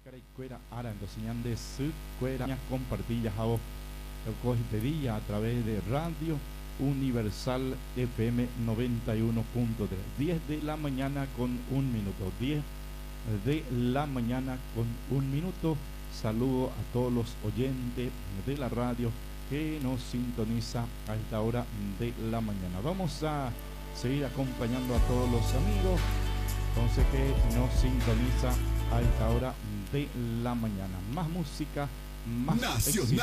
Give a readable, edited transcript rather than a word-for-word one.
Cuera Ara, entonces de su cuera compartillas a vos este día a través de Radio Universal FM 91.3, 10 de la mañana con un minuto, 10 de la mañana con un minuto. Saludo a todos los oyentes de la radio que nos sintoniza a esta hora de la mañana. Vamos a seguir acompañando a todos los amigos entonces que nos sintoniza a esta hora de la mañana. Más música, más Nacional